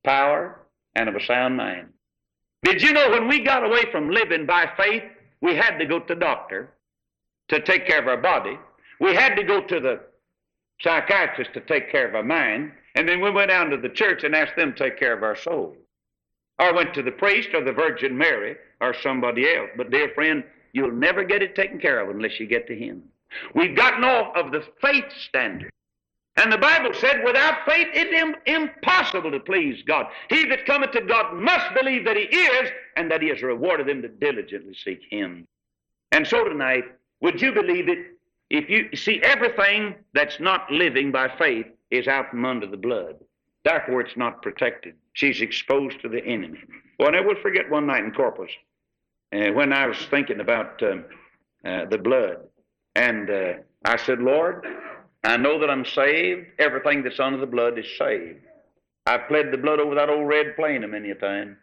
power, and of a sound mind. Did you know when we got away from living by faith, we had to go to the doctor to take care of our body. We had to go to the psychiatrist to take care of our mind. And then we went down to the church and asked them to take care of our soul. Or went to the priest or the Virgin Mary or somebody else. But dear friend, you'll never get it taken care of unless you get to Him. We've gotten off of the faith standard. And the Bible said, without faith it is impossible to please God. He that cometh to God must believe that He is, and that He has rewarded them that diligently seek Him. And so tonight, would you believe it? If you see, everything that's not living by faith is out from under the blood. Therefore, it's not protected. She's exposed to the enemy. Well, I never will forget one night in Corpus, when I was thinking about the blood. And I said, Lord, I know that I'm saved. Everything that's under the blood is saved. I've pled the blood over that old red plain a many a time.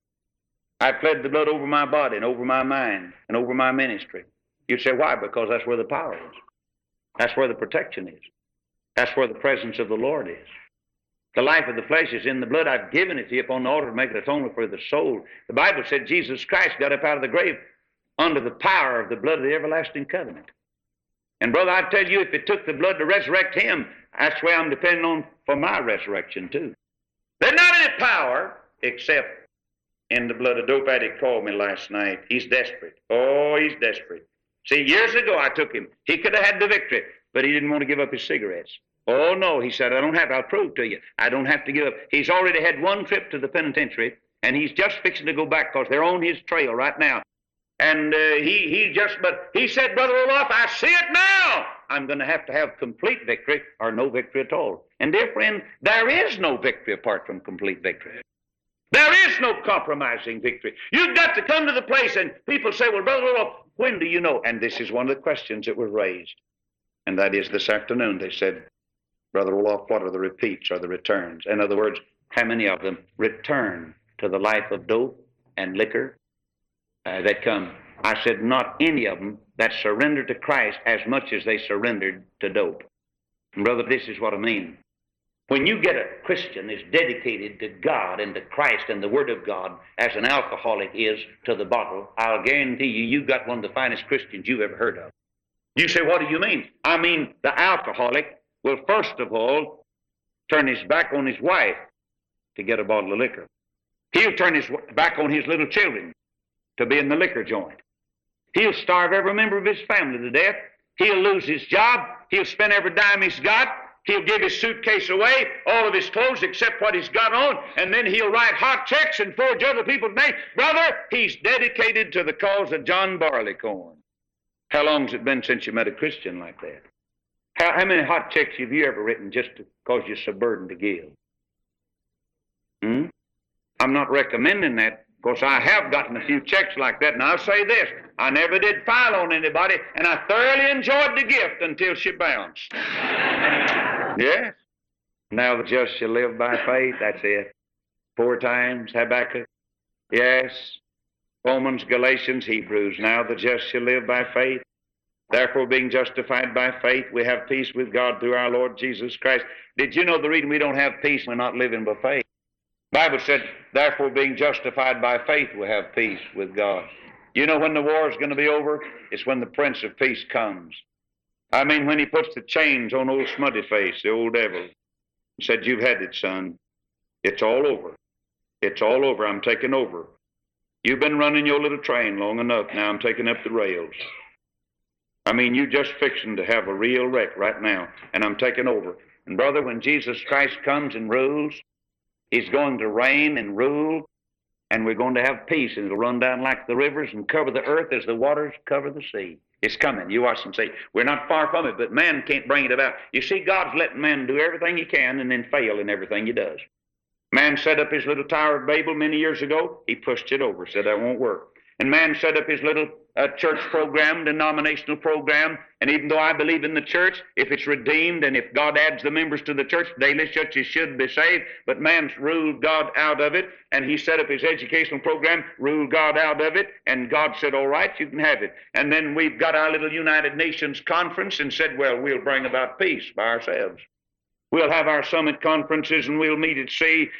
I've pled the blood over my body and over my mind and over my ministry. You say, why? Because that's where the power is. That's where the protection is. That's where the presence of the Lord is. The life of the flesh is in the blood. I've given it to you upon the altar to make an atonement for the soul. The Bible said Jesus Christ got up out of the grave under the power of the blood of the everlasting covenant. And brother, I tell you, if it took the blood to resurrect Him, that's where I'm depending on for my resurrection too. There's not any power except in the blood. A dope addict called me last night. He's desperate. Oh, he's desperate. See, years ago I took him. He could have had the victory, but he didn't want to give up his cigarettes. Oh, no, he said, I don't have to. I'll prove to you. I don't have to give up. He's already had one trip to the penitentiary, and he's just fixing to go back because they're on his trail right now. And but he said, Brother Roloff, I see it now. I'm going to have complete victory or no victory at all. And dear friend, there is no victory apart from complete victory. There is no compromising victory. You've got to come to the place, and people say, well, Brother Roloff, when do you know? And this is one of the questions that were raised. And that is this afternoon. They said, Brother Roloff, what are the repeats or the returns? In other words, how many of them return to the life of dope and liquor that come? I said, not any of them that surrendered to Christ as much as they surrendered to dope. And brother, this is what I mean. When you get a Christian that's dedicated to God and to Christ and the Word of God, as an alcoholic is to the bottle, I'll guarantee you, you've got one of the finest Christians you've ever heard of. You say, what do you mean? I mean, the alcoholic will first of all turn his back on his wife to get a bottle of liquor. He'll turn his back on his little children to be in the liquor joint. He'll starve every member of his family to death. He'll lose his job. He'll spend every dime he's got. He'll give his suitcase away, all of his clothes except what he's got on, and then he'll write hot checks and forge other people's names. Brother, he's dedicated to the cause of John Barleycorn. How long's it been since you met a Christian like that? How many hot checks have you ever written just because you're so burdened to give? I'm not recommending that, because I have gotten a few checks like that, and I'll say this, I never did file on anybody, and I thoroughly enjoyed the gift until she bounced. Yes. Now the just shall live by faith, that's it. 4 times, Habakkuk. Yes. Romans, Galatians, Hebrews. Now the just shall live by faith. Therefore, being justified by faith, we have peace with God through our Lord Jesus Christ. Did you know the reason we don't have peace? We're not living by faith. The Bible said, therefore, being justified by faith, we have peace with God. You know when the war is going to be over? It's when the Prince of Peace comes. I mean, when he puts the chains on old Smutty Face, the old devil, and said, you've had it, son. It's all over. It's all over. I'm taking over. You've been running your little train long enough. Now I'm taking up the rails. I mean, you're just fixing to have a real wreck right now, and I'm taking over. And brother, when Jesus Christ comes and rules, He's going to reign and rule, and we're going to have peace, and it'll run down like the rivers and cover the earth as the waters cover the sea. It's coming. You watch and see. We're not far from it, but man can't bring it about. You see, God's letting man do everything he can and then fail in everything he does. Man set up his little Tower of Babel many years ago. He pushed it over, said that won't work. And man set up his little church program, denominational program, and even though I believe in the church, if it's redeemed and if God adds the members to the church, daily such as should be saved, but man's ruled God out of it, and he set up his educational program, ruled God out of it, and God said, all right, you can have it. And then we've got our little United Nations conference and said, well, we'll bring about peace by ourselves. We'll have our summit conferences and we'll meet at sea